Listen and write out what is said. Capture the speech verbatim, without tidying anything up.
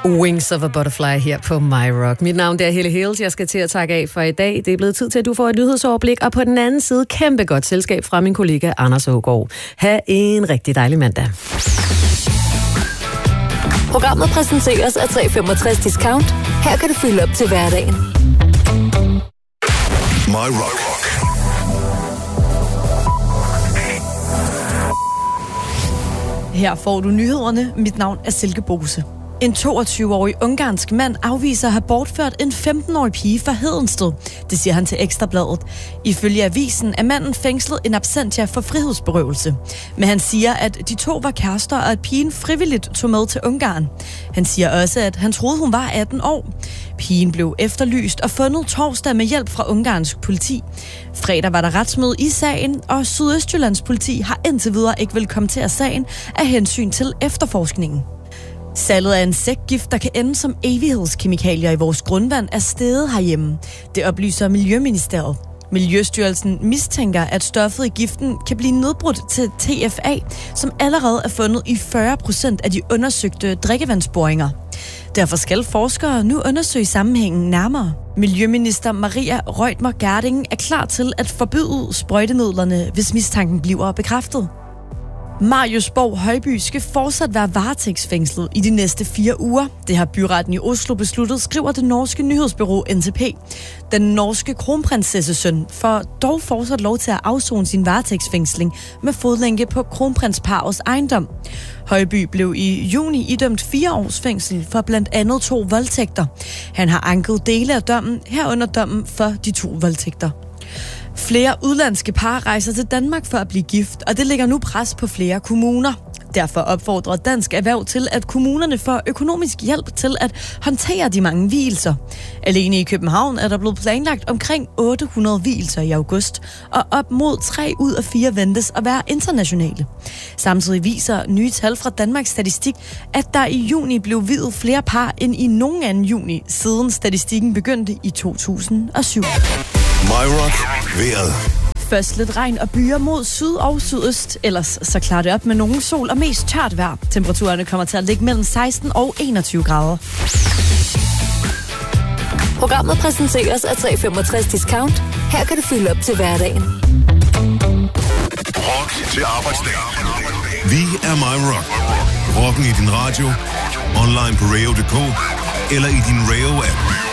Wings of a Butterfly her på My Rock. Mit navn er Helle Hales. Jeg skal til at takke af for i dag. Det er blevet tid til, at du får et nyhedsoverblik, og på den anden side kæmpe godt selskab fra min kollega Anders Aagaard. Ha' en rigtig dejlig mandag. Programmet præsenteres af tre femogtres Discount. Her kan du fylde op til hverdagen. My Rock. Her får du nyhederne. Mit navn er Silke Bose. En toogtyve-årig ungarsk mand afviser at have bortført en femten-årig pige fra Hedensted. Det siger han til Ekstrabladet. Ifølge avisen er manden fængslet in absentia for frihedsberøvelse. Men han siger, at de to var kærester, og at pigen frivilligt tog med til Ungarn. Han siger også, at han troede, hun var atten år. Pigen blev efterlyst og fundet torsdag med hjælp fra ungarsk politi. Fredag var der retsmøde i sagen, og Sydøstjyllands politi har indtil videre ikke vil kommentere sagen af hensyn til efterforskningen. Salget af insektgift, der kan ende som evighedskemikalier i vores grundvand, er steget herhjemme. Det oplyser Miljøministeriet. Miljøstyrelsen mistænker, at stoffet i giften kan blive nedbrudt til T F A, som allerede er fundet i fyrre procent af de undersøgte drikkevandsboringer. Derfor skal forskere nu undersøge sammenhængen nærmere. Miljøminister Maria Reumert Gjerding er klar til at forbyde sprøjtemidlerne, hvis mistanken bliver bekræftet. Marius Borg Højby skal fortsat være varetægtsfængslet i de næste fire uger. Det har byretten i Oslo besluttet, skriver det norske nyhedsbureau N T P. Den norske kronprinsessesøn får dog fortsat lov til at afsone sin varetægtsfængsling med fodlænke på kronprinsparrets ejendom. Højby blev i juni idømt fire års fængsel for blandt andet to voldtægter. Han har anket dele af dommen, herunder dommen for de to voldtægter. Flere udlandske par rejser til Danmark for at blive gift, og det lægger nu pres på flere kommuner. Derfor opfordrer Dansk Erhverv til, at kommunerne får økonomisk hjælp til at håndtere de mange vielser. Alene i København er der blevet planlagt omkring otte hundrede vielser i august, og op mod tre ud af fire ventes at være internationale. Samtidig viser nye tal fra Danmarks Statistik, at der i juni blev viet flere par end i nogen anden juni, siden statistikken begyndte i to tusind og syv. My Rock. Vejret. Først lidt regn og byer mod syd og sydøst. Ellers så klarer det op med nogen sol og mest tørt vejr. Temperaturerne kommer til at ligge mellem seksten og enogtyve grader. Programmet præsenteres af tre femogtres Discount. Her kan du fylde op til hverdagen. Rock til arbejdsdag. Vi er My Rock. Rocken i din radio, online på radio punktum d k eller i din Radio-app.